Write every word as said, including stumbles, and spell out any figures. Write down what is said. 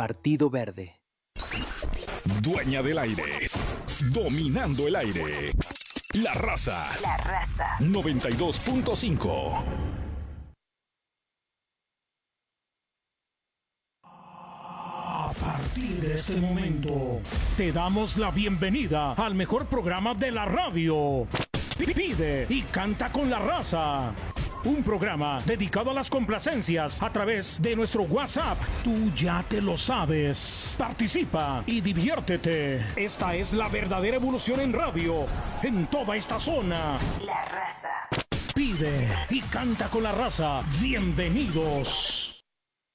Partido Verde. Dueña del aire. Dominando el aire. La Raza. La Raza. noventa y dos punto cinco. A partir de este momento, te damos la bienvenida al mejor programa de la radio. Pide y canta con la Raza. Un programa dedicado a las complacencias a través de nuestro WhatsApp. Tú ya te lo sabes. Participa y diviértete. Esta es la verdadera evolución en radio, en toda esta zona. La Raza. Pide y canta con la Raza. Bienvenidos.